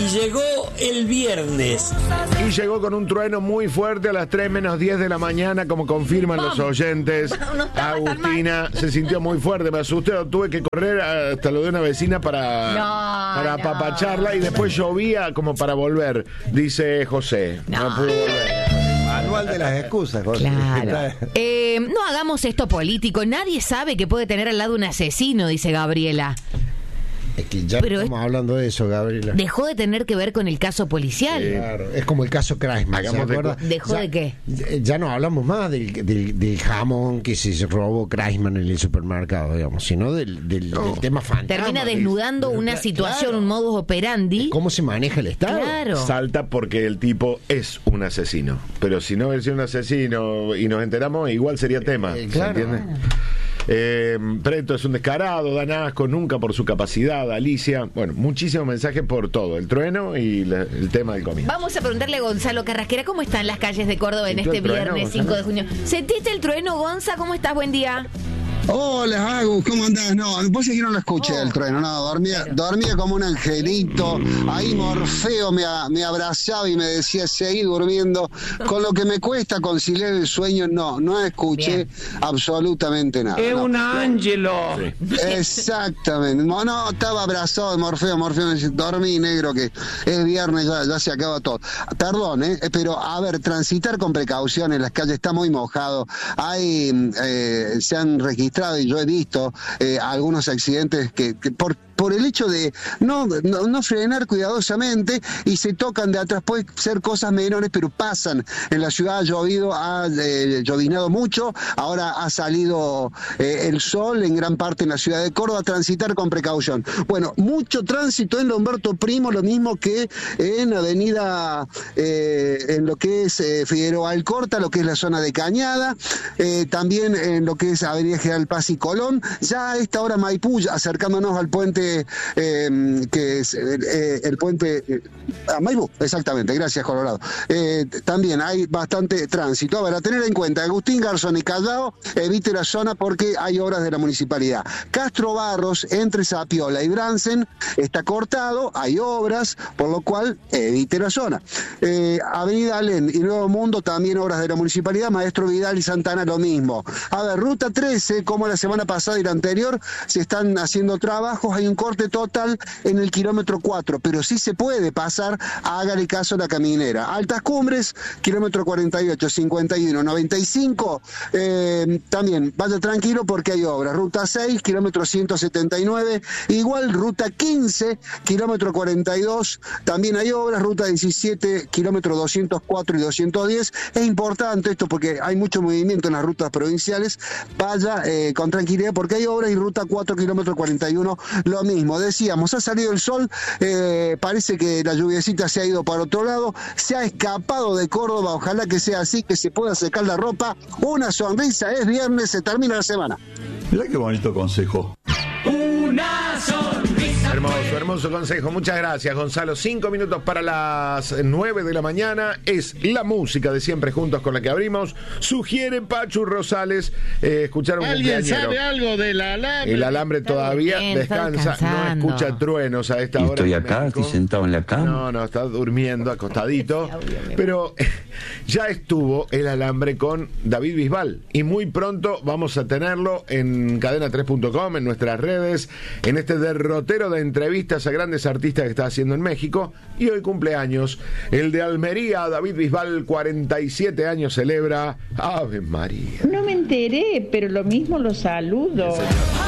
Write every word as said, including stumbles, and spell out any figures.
Y llegó el viernes. Y llegó con un trueno muy fuerte a las tres menos diez de la mañana, como confirman los oyentes. No Agustina se sintió muy fuerte, me asusté, tuve que correr hasta lo de una vecina para, No, para no. apapacharla y después llovía como para volver, dice José. No, No. pudo volver. Manual de las excusas, José. Claro. Eh, no hagamos esto político. Nadie sabe que puede tener al lado un asesino, dice Gabriela. Es que ya Pero estamos es- hablando de eso, Gabriela. Dejó de tener que ver con el caso policial. Claro, es como el caso Kreisman, ¿se Hagamos de- acuerda? ¿Dejó Ya- de qué? Ya, ya no hablamos más del, del, del jamón que se robó Kreisman en el supermercado, digamos, sino del, del, No. del tema fantasma. Termina del- desnudando del- una claro, situación, un modus operandi. ¿Cómo se maneja el Estado? Claro. Salta porque el tipo es un asesino. Pero si no hubiera sido un asesino y nos enteramos, igual sería tema. Eh, ¿Se claro. entiende? Eh, Preto es un descarado, dan asco nunca por su capacidad, Alicia. Bueno, muchísimos mensajes por todo, el trueno y la- el tema del comienzo. Vamos a preguntarle a Gonzalo Carrasquera cómo están las calles de Córdoba en ¿Sintió este el trueno, viernes Gonzalo? cinco de junio. ¿Sentiste el trueno, Gonza? ¿Cómo estás? Buen día. Hola, Agus, ¿cómo andás? No, vos es que no lo escuché Oh. el trueno, no, dormía, Claro. dormía como un angelito, ahí Morfeo me, a- me abrazaba y me decía, seguí durmiendo, con lo que me cuesta conciliar el sueño, no, no escuché Bien. absolutamente nada. Es no. un ángelo. Sí. Exactamente, no, no, estaba abrazado de Morfeo, Morfeo me dice, dormí negro, que es viernes, ya, ya se acaba todo. Perdón, ¿eh? pero a ver, transitar con precaución en las calles está muy mojado, hay, eh, se han registrado y yo he visto eh, algunos accidentes que, que por por el hecho de no, no, no frenar cuidadosamente y se tocan de atrás, puede ser cosas menores, pero pasan. En la ciudad ha llovido, ha eh, llovinado mucho, ahora ha salido eh, el sol en gran parte en la ciudad de Córdoba, transitar con precaución. Bueno, mucho tránsito en Humberto Primo, lo mismo que en avenida, eh, en lo que es eh, Figueroa Alcorta, lo que es la zona de Cañada, eh, también en lo que es avenida General Paz y Colón, ya a esta hora Maipú, acercándonos al puente eh, que es eh, eh, el puente eh, a Maipú, exactamente, gracias Colorado. Eh, también hay bastante tránsito. A ver, a tener en cuenta, Agustín Garzón y Callao, evite la zona porque hay obras de la municipalidad. Castro Barros, entre Zapiola y Bransen, está cortado, hay obras, por lo cual evite la zona. Eh, Avenida Alén y Nuevo Mundo, también obras de la municipalidad, Maestro Vidal y Santana lo mismo. A ver, Ruta trece, como la semana pasada y la anterior, se están haciendo trabajos, hay un corte total en el kilómetro cuatro, pero sí se puede pasar, hágale caso a la caminera. Altas Cumbres, kilómetro cuarenta y ocho, cincuenta y uno, noventa y cinco, eh, también vaya tranquilo porque hay obras. Ruta seis, kilómetro ciento setenta y nueve, igual ruta quince, kilómetro cuarenta y dos, también hay obras. Ruta diecisiete, kilómetro doscientos cuatro y doscientos diez, es importante esto porque hay mucho movimiento en las rutas provinciales, vaya eh, con tranquilidad porque hay obras. Y ruta cuatro, kilómetro cuarenta y uno, lo mismo. Decíamos, ha salido el sol, eh, parece que la lluviecita se ha ido para otro lado, se ha escapado de Córdoba, ojalá que sea así, que se pueda secar la ropa. Una sonrisa, es viernes, se termina la semana. Mirá qué bonito consejo. Una sonrisa. Hermoso, hermoso consejo. Muchas gracias, Gonzalo. Cinco minutos para las nueve de la mañana. Es la música de Siempre Juntos con la que abrimos. Sugiere Pachu Rosales eh, escuchar un ¿Alguien cumpleañero. sabe algo del alambre? El alambre todavía bien, está descansa, no descansando. escucha truenos a esta Y hora. estoy en acá, México. estoy sentado en la cama. No, no, está durmiendo, acostadito. Pero ya estuvo el alambre con David Bisbal. Y muy pronto vamos a tenerlo en cadena tres punto com, en nuestras redes, en este derrotero de entrevistas a grandes artistas que está haciendo en México. Y hoy cumpleaños el de Almería, David Bisbal, cuarenta y siete años celebra. Ave María. No me enteré, pero lo mismo lo saludo. Señor.